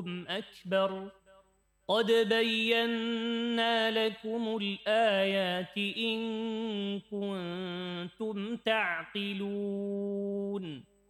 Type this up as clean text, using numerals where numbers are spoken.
أكبر قد بينا لكم الآيات إن كنتم تعقلون